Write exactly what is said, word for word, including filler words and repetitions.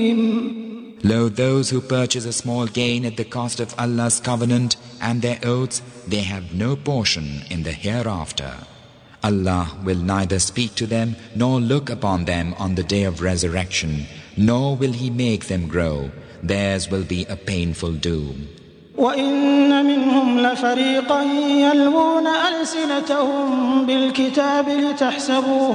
Lo, those who purchase a small gain at the cost of Allah's covenant and their oaths, they have no portion in the hereafter. Allah will neither speak to them nor look upon them on the day of resurrection, nor will He make them grow. Theirs will be a painful doom. وَإِنَّ مِنْهُمْ لَفَرِيقًا يَلْوُونَ أَلْسِنَتَهُم بِالْكِتَابِ لِتَحْسَبُوهُ